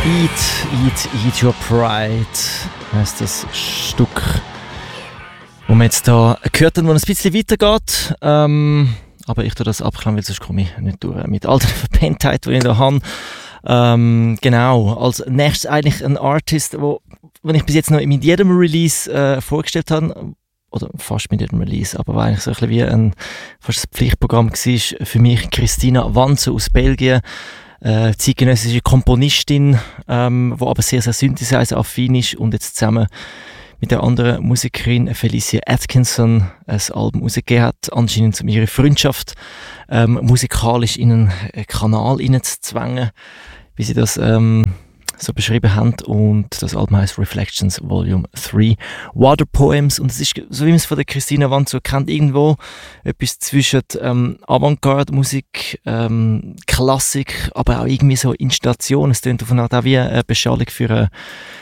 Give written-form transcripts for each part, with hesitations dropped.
Eat Your Pride heisst das Stück, wo wir jetzt hier gehört haben, wo es ein bisschen weitergeht. Aber ich tue das abklemmen, weil sonst komme ich nicht durch mit all der Verpenntheit, die ich da habe. Genau, als nächstes eigentlich ein Artist, den ich bis jetzt noch mit jedem Release vorgestellt habe, oder fast mit jedem Release, aber war eigentlich so ein bisschen wie fast ein Pflichtprogramm war für mich. Christina Wanzo aus Belgien, zeitgenössische Komponistin, die aber sehr, sehr Synthesizer-affin ist und jetzt zusammen mit der anderen Musikerin Felicia Atkinson ein Album rausgegeben hat, anscheinend um ihre Freundschaft musikalisch in einen Kanal hineinzuzwängen, wie sie das so beschrieben haben. Und das Album heißt Reflections Volume 3 Water Poems, und es ist, so wie man es von der Christina Wanzo kennt, irgendwo etwas zwischen Avantgarde-Musik, Klassik, aber auch irgendwie so Installation. Es klingt auf eine Art auch wie eine Beschallung für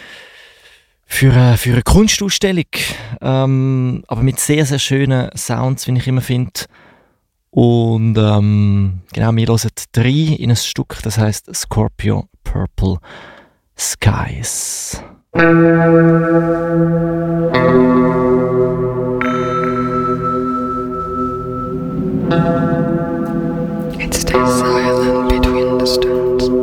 eine Kunstausstellung, aber mit sehr, sehr schönen Sounds, wie ich immer finde. Und genau, wir hören 3 in ein Stück, das heisst Scorpio Purple Skies. It stays silent between the stones.